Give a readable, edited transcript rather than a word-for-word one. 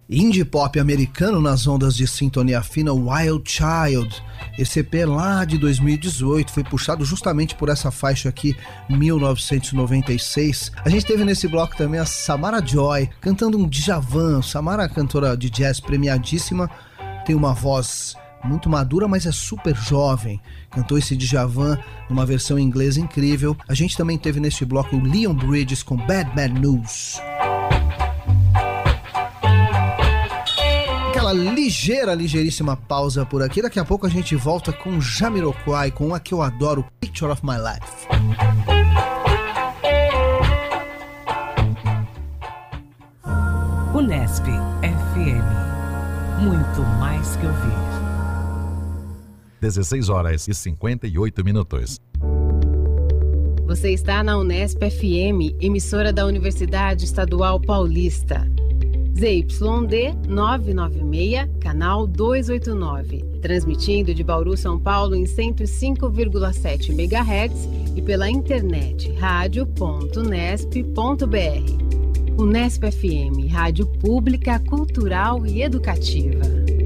Indie pop americano nas ondas de sintonia fina, Wild Child. Esse EP lá de 2018 foi puxado justamente por essa faixa aqui, 1996. A gente teve nesse bloco também a Samara Joy cantando um Djavan. Samara, cantora de jazz premiadíssima, tem uma voz muito madura, mas é super jovem. Cantou esse Djavan numa versão em inglês incrível. A gente também teve nesse bloco o Leon Bridges com Bad News. Aquela ligeiríssima pausa por aqui. Daqui a pouco a gente volta com Jamiroquai, com a que eu adoro, Picture of My Life. Unesp FM. Muito mais que ouvir. 16h58. Você está na Unesp FM, emissora da Universidade Estadual Paulista. ZYD 996, canal 289. Transmitindo de Bauru, São Paulo em 105,7 MHz e pela internet radio.unesp.br. Unesp FM, rádio pública, cultural e educativa.